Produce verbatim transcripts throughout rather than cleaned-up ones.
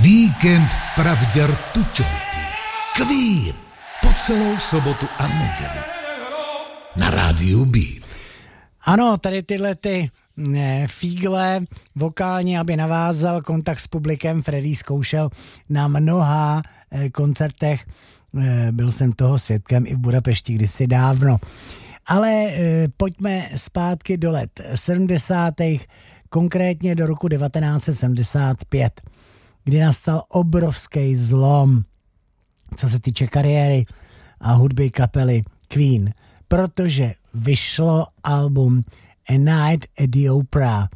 Víkend v pravdě rtuťovitý. Queen po celou sobotu a neděli. Na rádiu Beat. Ano, tady tyhle ty ne, fígle vokálně, aby navázal kontakt s publikem. Freddy zkoušel na mnoha e, koncertech. E, byl jsem toho svědkem i v Budapešti kdysi dávno. Ale e, pojďme zpátky do let sedmdesátých, konkrétně do roku devatenáct set sedmdesát pět, kdy nastal obrovský zlom, co se týče kariéry a hudby kapely Queen, protože vyšlo album A Night at the Opera,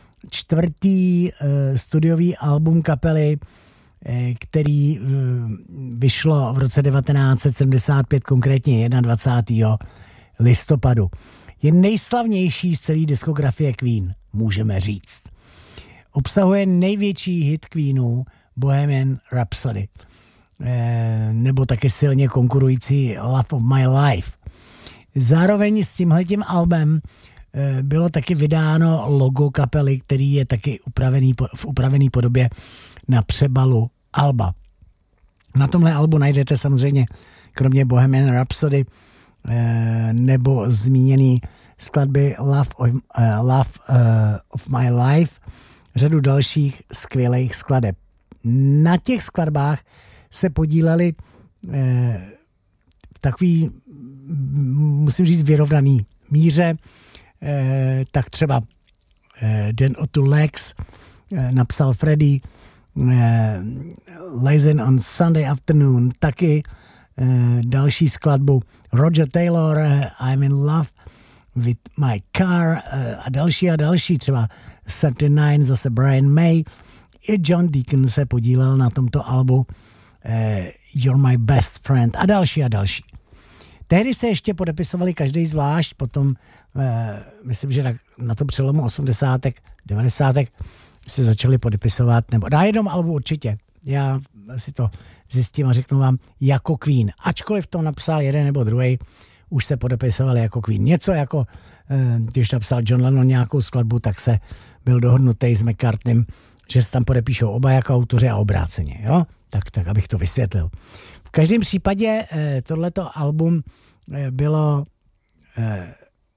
čtvrtý uh, studiový album kapely, uh, který uh, vyšlo v roce devatenáct set sedmdesát pět, konkrétně dvacátého prvního listopadu. Je nejslavnější z celé diskografie Queen, můžeme říct. Obsahuje největší hit Queenů Bohemian Rhapsody, eh, nebo taky silně konkurující Love of My Life. Zároveň s tímhletím albem eh, bylo taky vydáno logo kapely, který je taky upravený v upravený podobě na přebalu alba. Na tomhle albu najdete samozřejmě kromě Bohemian Rhapsody eh, nebo zmíněný skladby Love of, uh, Love, uh, of My Life, řadu dalších skvělých skladeb. Na těch skladbách se podíleli eh, v takový, musím říct, vyrovnaný míře, eh, tak třeba eh, Den o two Legs eh, napsal Freddy, eh, Lazen on Sunday Afternoon taky, eh, další skladbu Roger Taylor, eh, I'm in Love with My Car eh, a další a další, třeba Saturday Night zase Brian May, i John Deacon se podílel na tomto albu eh, You're My Best Friend a další a další. Tehdy se ještě podepisovali každý zvlášť, potom eh, myslím, že na, na to přelomu osmdesátek, devadesátek se začali podepisovat, nebo na jednom albu určitě. Já si to zjistím a řeknu vám jako Queen. Ačkoliv to napsal jeden nebo druhý, už se podepisovali jako Queen. Něco jako, eh, když napsal John Lennon nějakou skladbu, tak se byl dohodnutý s McCartneym, že se tam podepíšou oba jako autoři a obráceně, jo? Tak, tak, abych to vysvětlil. V každém případě eh, tohleto album eh, bylo, eh,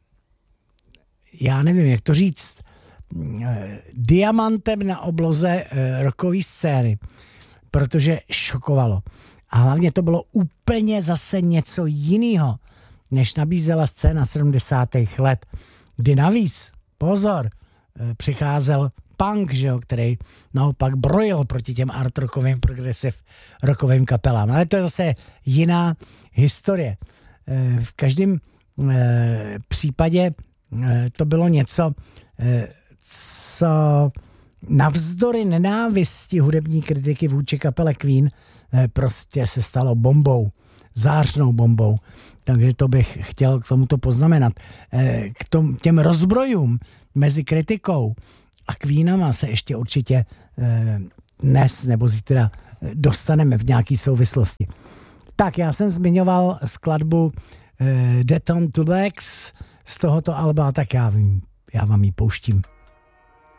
já nevím, jak to říct, eh, diamantem na obloze eh, rockové scény, protože šokovalo. A hlavně to bylo úplně zase něco jiného, než nabízela scéna sedmdesátých let, kdy navíc, pozor, eh, přicházel punk, že jo, který naopak brojil proti těm art rockovým, progressive rockovým kapelám. Ale to je zase jiná historie. V každém případě to bylo něco, co navzdory nenávisti hudební kritiky vůči kapele Queen prostě se stalo bombou, zářnou bombou. Takže to bych chtěl k tomuto poznamenat. K tom, těm rozbrojům mezi kritikou a Queenama se ještě určitě dnes nebo zítra dostaneme v nějaký souvislosti. Tak, já jsem zmiňoval skladbu Dead on Two Legs z tohoto alba, tak já, já vám ji pouštím.